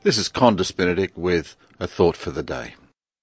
This is Condis Benedict with a thought for the day.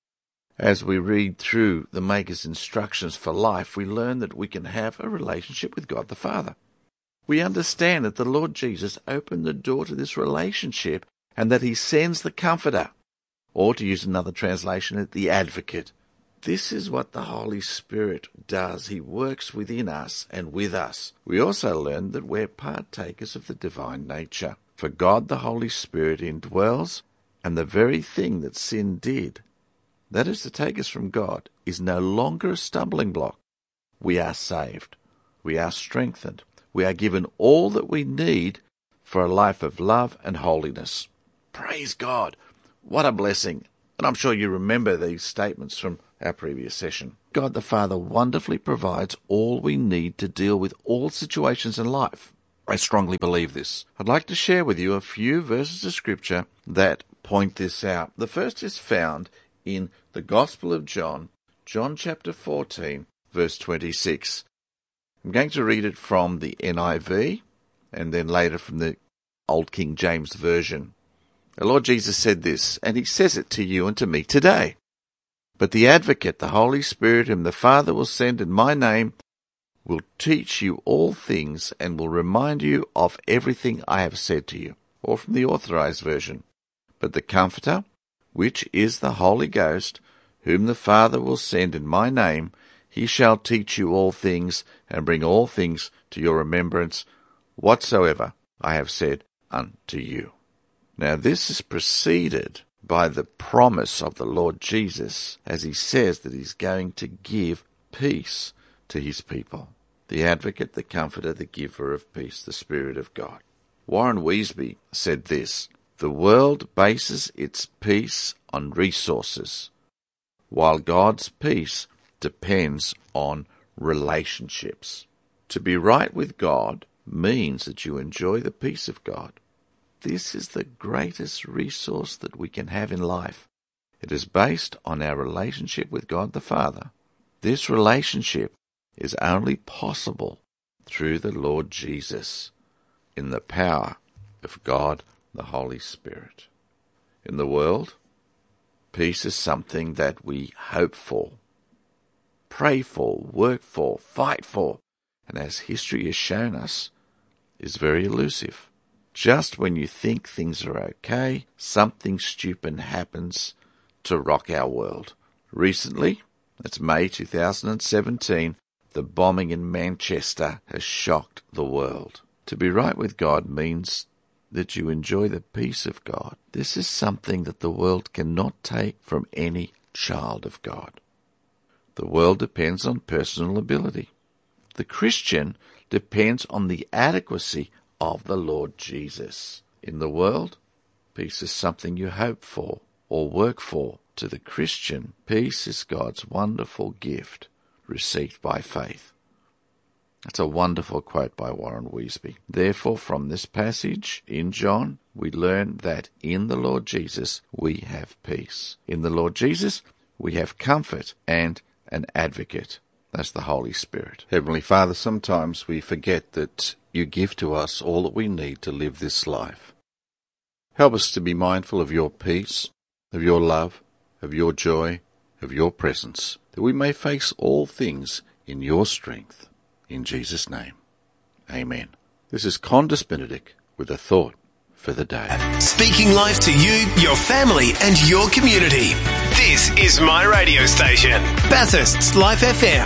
As we read through the Maker's instructions for life, we learn that we can have a relationship with God the Father. We understand that the Lord Jesus opened the door to this relationship and that he sends the Comforter, or to use another translation, the Advocate. This is what the Holy Spirit does. He works within us and with us. We also learn that we're partakers of the divine nature. For God the Holy Spirit indwells, and the very thing that sin did, that is to take us from God, is no longer a stumbling block. We are saved. We are strengthened. We are given all that we need for a life of love and holiness. Praise God. What a blessing. And I'm sure you remember these statements from our previous session. God the Father wonderfully provides all we need to deal with all situations in life. I strongly believe this. I'd like to share with you a few verses of Scripture that point this out. The first is found in the Gospel of John, John chapter 14, verse 26. I'm going to read it from the NIV and then later from the Old King James Version. The Lord Jesus said this, and he says it to you and to me today. But the Advocate, the Holy Spirit, whom the Father will send in my name, will teach you all things and will remind you of everything I have said to you. Or from the Authorized Version. But the Comforter, which is the Holy Ghost, whom the Father will send in my name, he shall teach you all things and bring all things to your remembrance, whatsoever I have said unto you. Now this is preceded by the promise of the Lord Jesus, as he says that he's going to give peace to his people. The Advocate, the Comforter, the Giver of peace, the Spirit of God. Warren Wiersbe said this, the world bases its peace on resources, while God's peace depends on relationships. To be right with God means that you enjoy the peace of God. This is the greatest resource that we can have in life. It is based on our relationship with God the Father. This relationship is only possible through the Lord Jesus in the power of God the Holy Spirit. In the world, peace is something that we hope for, pray for, work for, fight for, and as history has shown us, is very elusive. Just when you think things are okay, something stupid happens to rock our world. Recently, that's May 2017, the bombing in Manchester has shocked the world. To be right with God means that you enjoy the peace of God. This is something that the world cannot take from any child of God. The world depends on personal ability. The Christian depends on the adequacy of the Lord Jesus. In the world, peace is something you hope for or work for. To the Christian, peace is God's wonderful gift received by faith. That's a wonderful quote by Warren Wiersbe. Therefore, from this passage in John, we learn that in the Lord Jesus we have peace. In the Lord Jesus we have comfort and an advocate. That's the Holy Spirit. Heavenly Father, sometimes we forget that you give to us all that we need to live this life. Help us to be mindful of your peace, of your love, of your joy, of your presence, that we may face all things in your strength. In Jesus' name, amen. This is Condis Benedict with a thought for the day. Speaking life to you, your family and your community. This is my radio station, Bathurst's Life FM.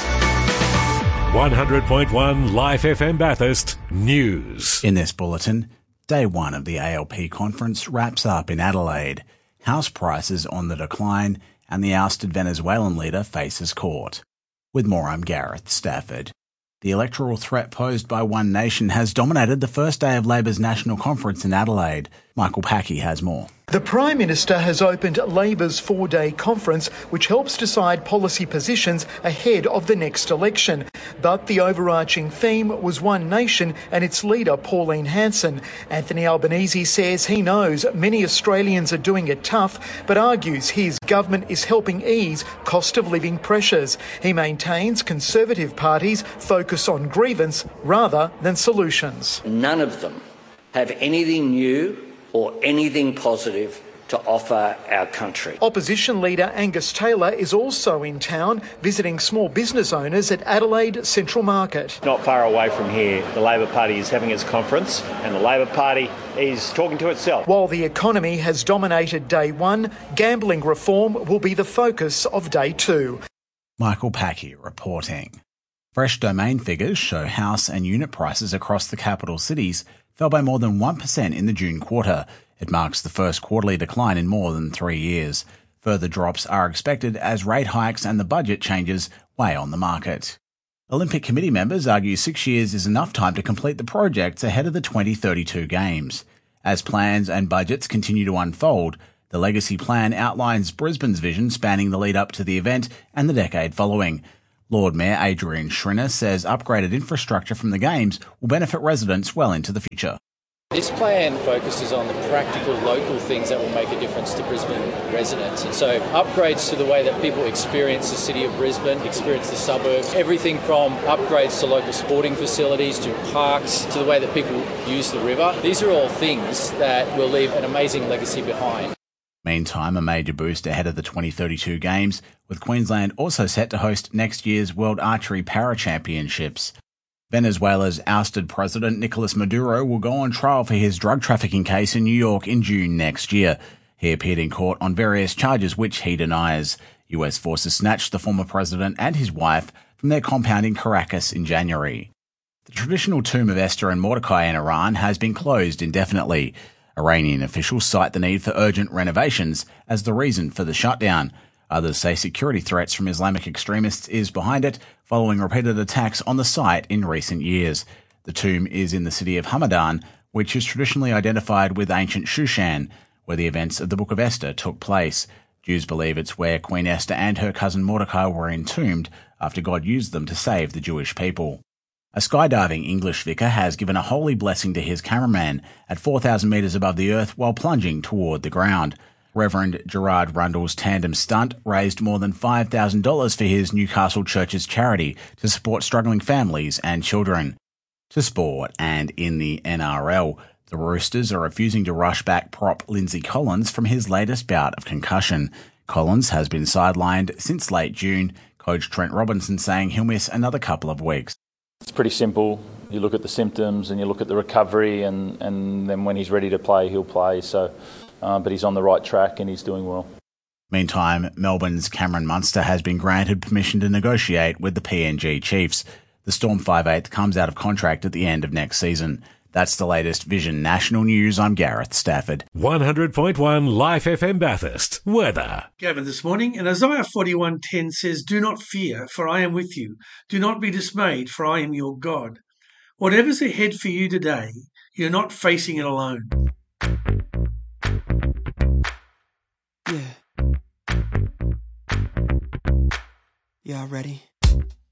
100.1 Life FM Bathurst News. In this bulletin, day one of the ALP conference wraps up in Adelaide. House prices on the decline and the ousted Venezuelan leader faces court. With more, I'm Gareth Stafford. The electoral threat posed by One Nation has dominated the first day of Labor's national conference in Adelaide. Michael Packey has more. The Prime Minister has opened Labor's four-day conference, which helps decide policy positions ahead of the next election. But the overarching theme was One Nation and its leader, Pauline Hanson. Anthony Albanese says he knows many Australians are doing it tough, but argues his government is helping ease cost of living pressures. He maintains Conservative parties focus on grievance rather than solutions. None of them have anything new or anything positive to offer our country. Opposition leader Angus Taylor is also in town, visiting small business owners at Adelaide Central Market. Not far away from here, the Labor Party is having its conference and the Labor Party is talking to itself. While the economy has dominated day one, gambling reform will be the focus of day two. Michael Packy reporting. Fresh domain figures show house and unit prices across the capital cities fell by more than 1% in the June quarter. It marks the first quarterly decline in more than 3 years. Further drops are expected as rate hikes and the budget changes weigh on the market. Olympic Committee members argue 6 years is enough time to complete the projects ahead of the 2032 Games. As plans and budgets continue to unfold, the Legacy Plan outlines Brisbane's vision spanning the lead up to the event and the decade following. Lord Mayor Adrian Schrinner says upgraded infrastructure from the Games will benefit residents well into the future. This plan focuses on the practical local things that will make a difference to Brisbane residents. And so upgrades to the way that people experience the city of Brisbane, experience the suburbs, everything from upgrades to local sporting facilities, to parks, to the way that people use the river. These are all things that will leave an amazing legacy behind. Meantime, a major boost ahead of the 2032 Games, with Queensland also set to host next year's World Archery Para Championships. Venezuela's ousted president Nicolas Maduro will go on trial for his drug trafficking case in New York in June next year. He appeared in court on various charges which he denies. US forces snatched the former president and his wife from their compound in Caracas in January. The traditional tomb of Esther and Mordecai in Iran has been closed indefinitely. Iranian officials cite the need for urgent renovations as the reason for the shutdown. Others say security threats from Islamic extremists is behind it, following repeated attacks on the site in recent years. The tomb is in the city of Hamadan, which is traditionally identified with ancient Shushan, where the events of the Book of Esther took place. Jews believe it's where Queen Esther and her cousin Mordecai were entombed after God used them to save the Jewish people. A skydiving English vicar has given a holy blessing to his cameraman at 4,000 metres above the earth while plunging toward the ground. Reverend Gerard Rundle's tandem stunt raised more than $5,000 for his Newcastle Church's charity to support struggling families and children. To sport, and in the NRL, the Roosters are refusing to rush back prop Lindsay Collins from his latest bout of concussion. Collins has been sidelined since late June, coach Trent Robinson saying he'll miss another couple of weeks. It's pretty simple. You look at the symptoms and you look at the recovery and then when he's ready to play, he'll play. But he's on the right track and he's doing well. Meantime, Melbourne's Cameron Munster has been granted permission to negotiate with the PNG Chiefs. The Storm 5/8 comes out of contract at the end of next season. That's the latest Vision National News. I'm Gareth Stafford. 100.1 Life FM Bathurst. Weather. Gavin this morning, and Isaiah 41:10 says, "Do not fear, for I am with you. Do not be dismayed, for I am your God." Whatever's ahead for you today, you're not facing it alone. Yeah, ready?